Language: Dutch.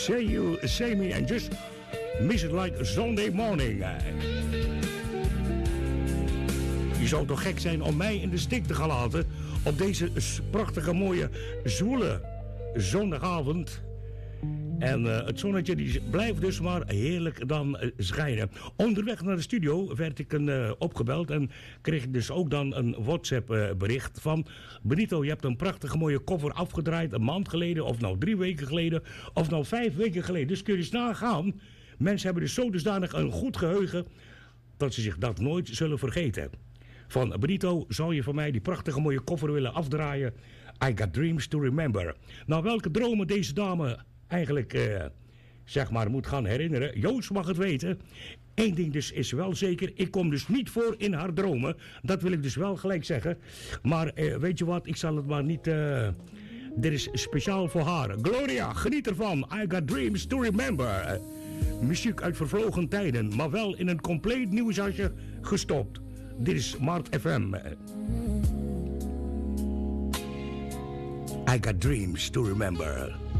Say You, Say Me and Just Miss It Like Sunday Morning. Je zou toch gek zijn om mij in de steek te gaan laten op deze prachtige, mooie, zwoele zondagavond. En het zonnetje die blijft dus maar heerlijk dan schijnen. Onderweg naar de studio werd ik opgebeld en kreeg ik dus ook dan een WhatsApp bericht van... Benito, je hebt een prachtige mooie koffer afgedraaid een maand geleden, of nou 3 weken geleden, of nou 5 weken geleden. Dus kun je eens nagaan. Mensen hebben dus zo dusdanig een goed geheugen dat ze zich dat nooit zullen vergeten. Van Benito, zou je voor mij die prachtige mooie koffer willen afdraaien? I got dreams to remember. Nou, welke dromen deze dame eigenlijk, zeg maar, moet gaan herinneren. Joost mag het weten. Eén ding dus is wel zeker. Ik kom dus niet voor in haar dromen. Dat wil ik dus wel gelijk zeggen. Maar weet je wat, ik zal het maar niet... dit is speciaal voor haar. Gloria, geniet ervan. I got dreams to remember. Muziek uit vervlogen tijden. Maar wel in een compleet nieuw jasje gestopt. Dit is Mart FM. I got dreams to remember.